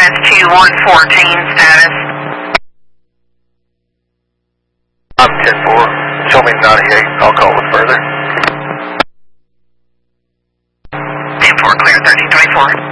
SQ-114 status. I'm 10-4. Show me 98. I'll call it further. 10-4, clear 1324.